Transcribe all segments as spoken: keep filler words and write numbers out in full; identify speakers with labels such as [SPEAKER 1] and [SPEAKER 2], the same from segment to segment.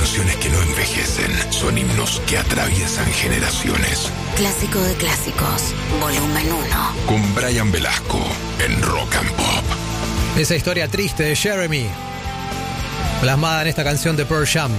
[SPEAKER 1] canciones que no envejecen, son himnos que atraviesan generaciones.
[SPEAKER 2] Clásico de clásicos, volumen uno.
[SPEAKER 1] Con Brian Velasco en Rock and Pop.
[SPEAKER 3] Esa historia triste de Jeremy, plasmada en esta canción de Pearl Jam.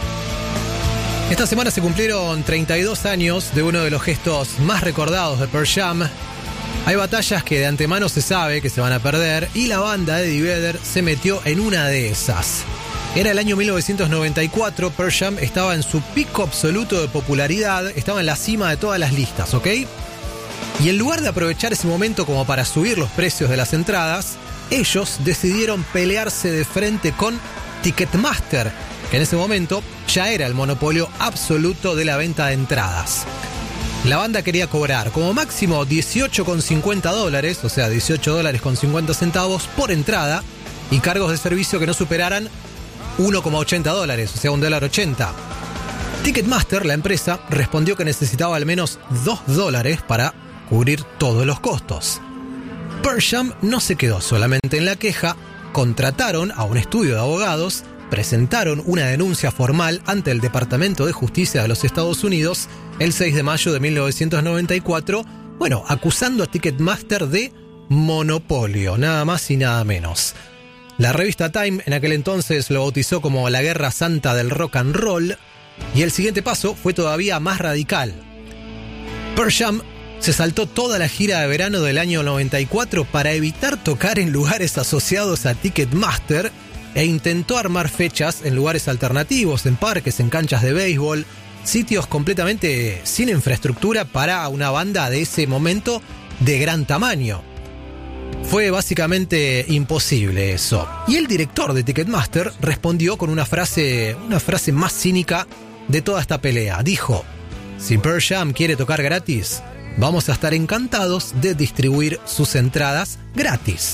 [SPEAKER 3] Esta semana se cumplieron treinta y dos años de uno de los gestos más recordados de Pearl Jam. Hay batallas que de antemano se sabe que se van a perder y la banda de Eddie Vedder se metió en una de esas. Era el año mil novecientos noventa y cuatro, Pearl Jam estaba en su pico absoluto de popularidad, estaba en la cima de todas las listas, ¿ok? Y en lugar de aprovechar ese momento como para subir los precios de las entradas, ellos decidieron pelearse de frente con Ticketmaster, que en ese momento ya era el monopolio absoluto de la venta de entradas. La banda quería cobrar como máximo dieciocho con cincuenta dólares, o sea, dieciocho dólares con cincuenta centavos por entrada, y cargos de servicio que no superaran uno con ochenta dólares, o sea, un dólar ochenta. Ticketmaster, la empresa, respondió que necesitaba al menos dos dólares para cubrir todos los costos. Pearl Jam no se quedó solamente en la queja, contrataron a un estudio de abogados, presentaron una denuncia formal ante el Departamento de Justicia de los Estados Unidos el seis de mayo de mil novecientos noventa y cuatro, bueno, acusando a Ticketmaster de monopolio, nada más y nada menos. La revista Time en aquel entonces lo bautizó como la Guerra Santa del Rock and Roll, y el siguiente paso fue todavía más radical. Pearl Jam se saltó toda la gira de verano del año noventa y cuatro para evitar tocar en lugares asociados a Ticketmaster e intentó armar fechas en lugares alternativos, en parques, en canchas de béisbol, sitios completamente sin infraestructura para una banda de ese momento de gran tamaño. Fue básicamente imposible eso. Y el director de Ticketmaster respondió con una frase, una frase más cínica de toda esta pelea. Dijo: si Pearl Jam quiere tocar gratis, vamos a estar encantados de distribuir sus entradas gratis.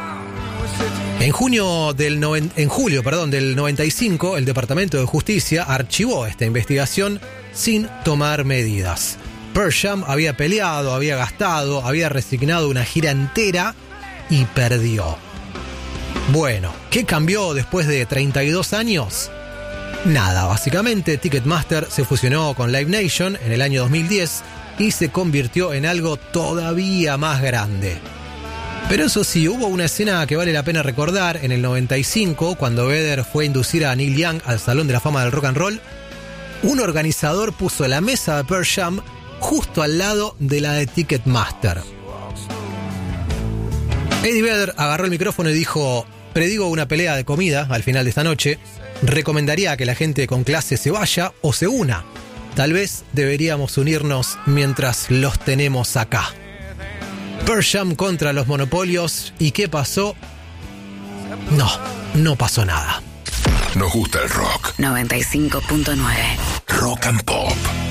[SPEAKER 3] En junio del noven... en julio, perdón, del noventa y cinco, el Departamento de Justicia archivó esta investigación sin tomar medidas. Pearl Jam había peleado, había gastado, había resignado una gira entera y perdió. Bueno, ¿qué cambió después de treinta y dos años? Nada, básicamente. Ticketmaster se fusionó con Live Nation en el año dos mil diez y se convirtió en algo todavía más grande. Pero eso sí, hubo una escena que vale la pena recordar en el noventa y cinco, cuando Vedder fue a inducir a Neil Young al Salón de la Fama del Rock and Roll. Un organizador puso la mesa de Pearl Jam justo al lado de la de Ticketmaster. Eddie Vedder agarró el micrófono y dijo: predigo una pelea de comida al final de esta noche. Recomendaría que la gente con clase se vaya o se una. Tal vez deberíamos unirnos mientras los tenemos acá. Pearl Jam contra los monopolios. ¿Y qué pasó? No, no pasó nada.
[SPEAKER 1] Nos gusta el rock.
[SPEAKER 2] noventa y cinco punto nueve.
[SPEAKER 1] Rock and Pop.